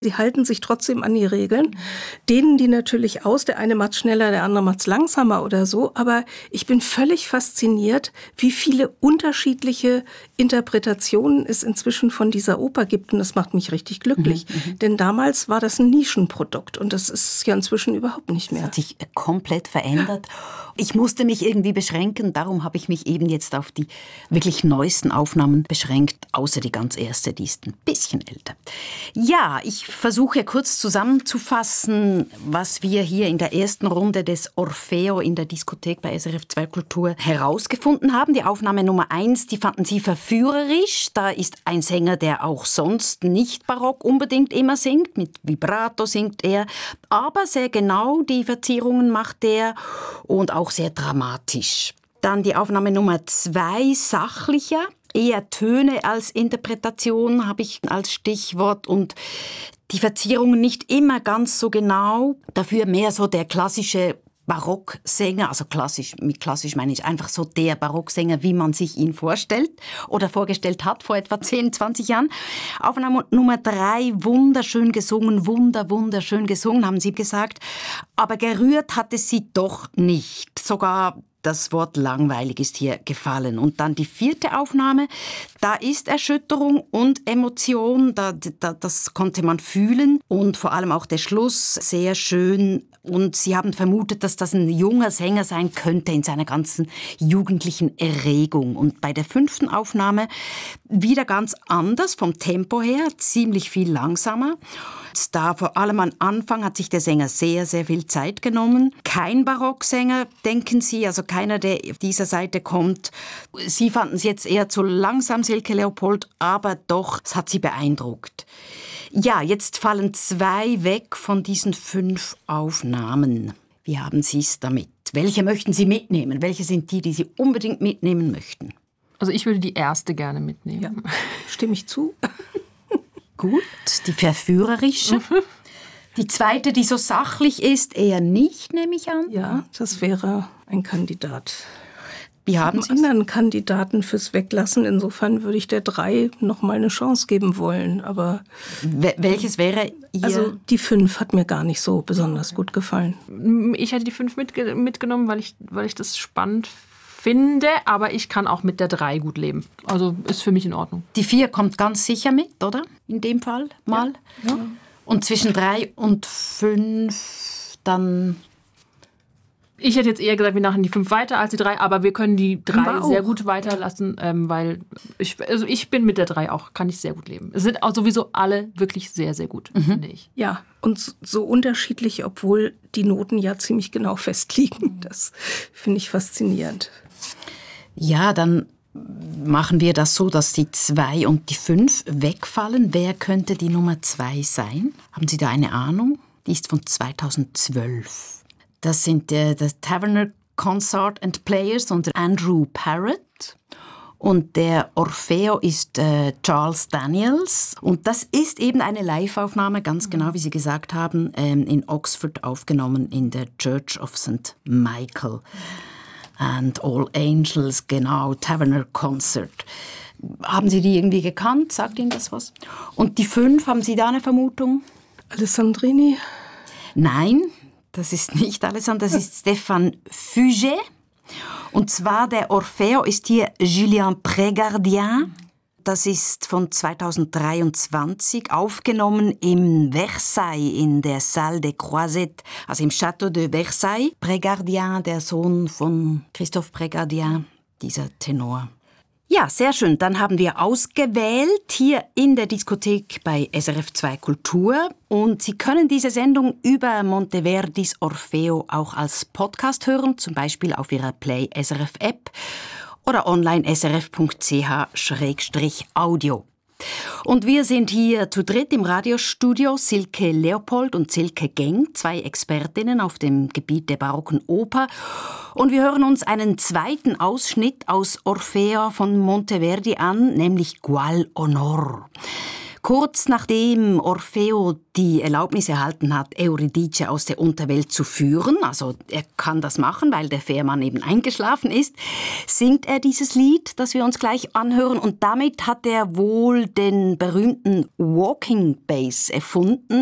Sie halten sich trotzdem an die Regeln, dehnen die natürlich aus. Der eine macht's schneller, der andere macht's langsamer oder so. Aber ich bin völlig fasziniert, wie viele unterschiedliche Interpretationen es inzwischen von dieser Oper gibt. Und das macht mich richtig glücklich. Denn damals war das ein Nischenprodukt. Und das ist ja inzwischen überhaupt nicht mehr. Das hat sich komplett verändert. Ich musste mich irgendwie beschränken. Darum habe ich mich eben jetzt auf die wirklich neuesten Aufnahmen beschränkt. Außer die ganz erste, die ist ein bisschen älter. Ja, ich versuche kurz zusammenzufassen, was wir hier in der ersten Runde des Orfeo in der Diskothek bei SRF 2 Kultur herausgefunden haben. Die Aufnahme Nummer 1, die fanden Sie verführerisch. Da ist ein Sänger, der auch sonst nicht barock unbedingt immer singt. Mit Vibrato singt er, aber sehr genau die Verzierungen macht er und auch sehr dramatisch. Dann die Aufnahme Nummer 2, sachlicher. Eher Töne als Interpretation habe ich als Stichwort und die Verzierungen nicht immer ganz so genau. Dafür mehr so der klassische Barocksänger, also klassisch, mit klassisch meine ich einfach so der Barocksänger, wie man sich ihn vorstellt oder vorgestellt hat vor etwa 10, 20 Jahren. Aufnahme Nummer 3, wunderschön gesungen, wunderschön gesungen, haben Sie gesagt. Aber gerührt hat es Sie doch nicht. Sogar das Wort langweilig ist hier gefallen. Und dann die 4. Aufnahme, da ist Erschütterung und Emotion, das konnte man fühlen. Und vor allem auch der Schluss, sehr schön. Und Sie haben vermutet, dass das ein junger Sänger sein könnte in seiner ganzen jugendlichen Erregung. Und bei der 5. Aufnahme wieder ganz anders vom Tempo her, ziemlich viel langsamer. Da vor allem am Anfang hat sich der Sänger sehr, sehr viel Zeit genommen. Kein Barocksänger, denken Sie, also keiner, der auf dieser Seite kommt. Sie fanden es jetzt eher zu langsam, Silke Leopold, aber doch, es hat Sie beeindruckt. Ja, jetzt fallen 2 weg von diesen 5 Aufnahmen. Wie haben Sie es damit? Welche möchten Sie mitnehmen? Welche sind die Sie unbedingt mitnehmen möchten? Also ich würde die erste gerne mitnehmen. Ja, stimme ich zu. Gut, die verführerische. Die 2., die so sachlich ist, eher nicht, nehme ich an. Ja, das wäre ein Kandidat. Wie haben Sie anderen Kandidaten fürs Weglassen? Insofern würde ich der 3 noch mal eine Chance geben wollen. Aber welches wäre Ihr? Also die 5 hat mir gar nicht so besonders gut gefallen. Ich hätte die 5 mitgenommen, weil ich das spannend finde, aber ich kann auch mit der 3 gut leben. Also ist für mich in Ordnung. Die 4 kommt ganz sicher mit, oder? In dem Fall mal. Ja. Und zwischen 3 und 5 dann... Ich hätte jetzt eher gesagt, wir machen die 5 weiter als die 3, aber wir können die 3 sehr gut weiterlassen, weil ich bin mit der 3 auch, kann ich sehr gut leben. Es sind auch sowieso alle wirklich sehr, sehr gut, finde ich. Ja, und so unterschiedlich, obwohl die Noten ja ziemlich genau festliegen. Das finde ich faszinierend. Ja, dann machen wir das so, dass die 2 und die 5 wegfallen. Wer könnte die Nummer 2 sein? Haben Sie da eine Ahnung? Die ist von 2012. Das sind das Taverner Consort and Players und Andrew Parrott. Und der Orfeo ist Charles Daniels. Und das ist eben eine Live-Aufnahme, ganz genau, wie Sie gesagt haben, in Oxford aufgenommen in der Church of St. Michael. And All Angels, genau, Taverner Concert. Haben Sie die irgendwie gekannt? Sagt Ihnen das was? Und die 5, haben Sie da eine Vermutung? Alessandrini? Nein. Das ist nicht Alessandro, das ist Stéphane Fuget. Und zwar der Orfeo ist hier Julien Prégardien. Das ist von 2023 aufgenommen im Versailles, in der Salle des Croisettes, also im Château de Versailles. Prégardien, der Sohn von Christophe Prégardien, dieser Tenor. Ja, sehr schön. Dann haben wir ausgewählt hier in der Diskothek bei SRF 2 Kultur. Und Sie können diese Sendung über Monteverdis Orfeo auch als Podcast hören, zum Beispiel auf Ihrer Play SRF App oder online srf.ch/audio. Und wir sind hier zu dritt im Radiostudio, Silke Leopold und Silke Geng, 2 Expertinnen auf dem Gebiet der barocken Oper. Und wir hören uns einen zweiten Ausschnitt aus Orfeo von Monteverdi an, nämlich Qual Honor. Kurz nachdem Orfeo die Erlaubnis erhalten hat, Euridice aus der Unterwelt zu führen, also er kann das machen, weil der Fährmann eben eingeschlafen ist, singt er dieses Lied, das wir uns gleich anhören, und damit hat er wohl den berühmten Walking Bass erfunden,